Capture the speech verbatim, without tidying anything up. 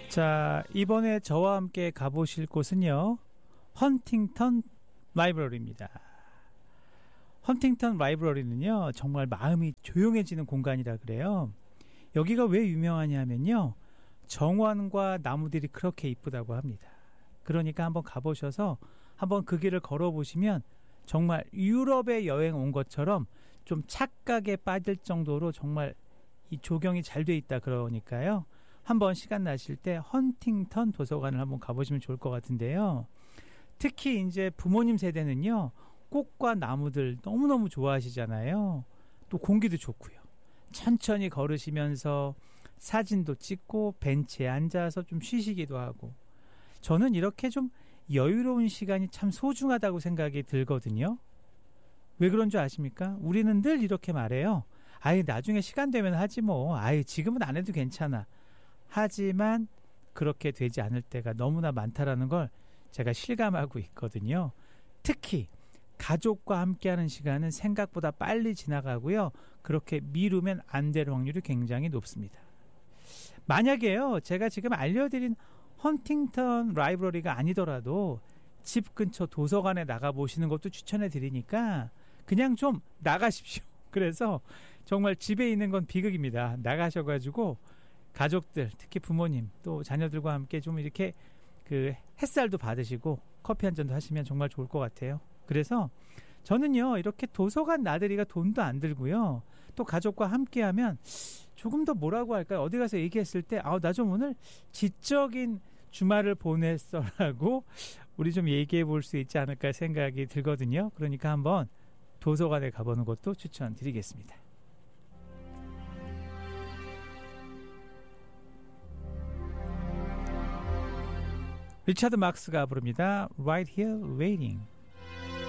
자, 이번에 저와 함께 가보실 곳은요, 헌팅턴 라이브러리입니다. 헌팅턴 라이브러리는요, 정말 마음이 조용해지는 공간이라 그래요. 여기가 왜 유명하냐면요, 정원과 나무들이 그렇게 이쁘다고 합니다. 그러니까 한번 가보셔서 한번 그 길을 걸어보시면 정말 유럽에 여행 온 것처럼 좀 착각에 빠질 정도로 정말 이 조경이 잘 돼 있다 그러니까요. 한번 시간 나실 때 헌팅턴 도서관을 한번 가보시면 좋을 것 같은데요. 특히 이제 부모님 세대는요, 꽃과 나무들 너무너무 좋아하시잖아요. 또 공기도 좋고요. 천천히 걸으시면서 사진도 찍고 벤치에 앉아서 좀 쉬시기도 하고, 저는 이렇게 좀 여유로운 시간이 참 소중하다고 생각이 들거든요. 왜 그런 줄 아십니까? 우리는 늘 이렇게 말해요. 아이, 나중에 시간 되면 하지 뭐. 아이, 지금은 안 해도 괜찮아. 하지만 그렇게 되지 않을 때가 너무나 많다라는 걸 제가 실감하고 있거든요. 특히 가족과 함께하는 시간은 생각보다 빨리 지나가고요. 그렇게 미루면 안 될 확률이 굉장히 높습니다. 만약에요, 제가 지금 알려드린 헌팅턴 라이브러리가 아니더라도 집 근처 도서관에 나가보시는 것도 추천해 드리니까 그냥 좀 나가십시오. 그래서 정말 집에 있는 건 비극입니다. 나가셔가지고 가족들, 특히 부모님, 또 자녀들과 함께 좀 이렇게 그 햇살도 받으시고 커피 한 잔도 하시면 정말 좋을 것 같아요. 그래서 저는요, 이렇게 도서관 나들이가 돈도 안 들고요, 또 가족과 함께 하면 조금 더 뭐라고 할까요? 어디 가서 얘기했을 때, 아, 나 좀 오늘 지적인 주말을 보냈어라고 우리 좀 얘기해 볼 수 있지 않을까 생각이 들거든요. 그러니까 한번 도서관에 가보는 것도 추천드리겠습니다. 리차드 막스가 부릅니다. Right Here Waiting.